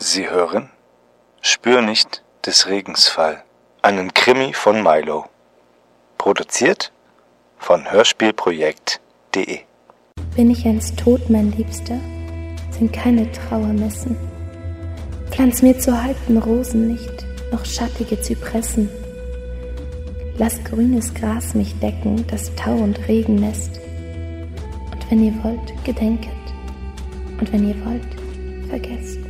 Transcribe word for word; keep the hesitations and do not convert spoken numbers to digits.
Sie hören Spür nicht des Regens Fall, einen Krimi von Milo. Produziert von hörspielprojekt punkt de. Bin ich einst tot, mein Liebster, sind keine Trauermessen. Pflanz mir zu halten Rosen nicht, noch schattige Zypressen. Lass grünes Gras mich decken, das Tau- und Regennest. Und wenn ihr wollt, gedenket. Und wenn ihr wollt, vergesst.